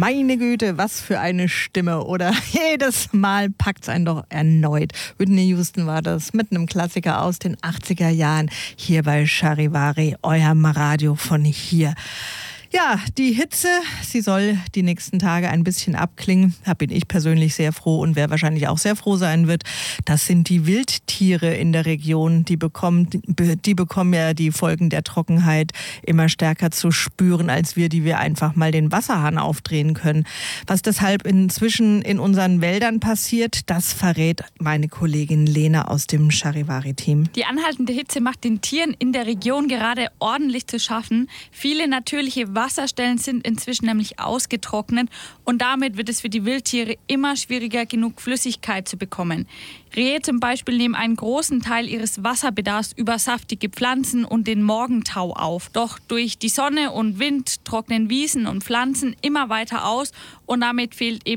Meine Güte, was für eine Stimme. Oder jedes Mal packt's einen doch erneut. Whitney Houston war das mit einem Klassiker aus den 80er Jahren. Hier bei Charivari, eurem Radio von hier. Ja, die Hitze, sie soll die nächsten Tage ein bisschen abklingen. Da bin ich persönlich sehr froh und wer wahrscheinlich auch sehr froh sein wird, das sind die Wildtiere in der Region. Die bekommen ja die Folgen der Trockenheit immer stärker zu spüren, als wir, die wir einfach mal den Wasserhahn aufdrehen können. Was deshalb inzwischen in unseren Wäldern passiert, das verrät meine Kollegin Lena aus dem Charivari-Team. Die anhaltende Hitze macht den Tieren in der Region gerade ordentlich zu schaffen. Viele natürliche Wasserstellen sind inzwischen nämlich ausgetrocknet und damit wird es für die Wildtiere immer schwieriger, genug Flüssigkeit zu bekommen. Rehe zum Beispiel nehmen einen großen Teil ihres Wasserbedarfs über saftige Pflanzen und den Morgentau auf. Doch durch die Sonne und Wind trocknen Wiesen und Pflanzen immer weiter aus und damit fehlt eben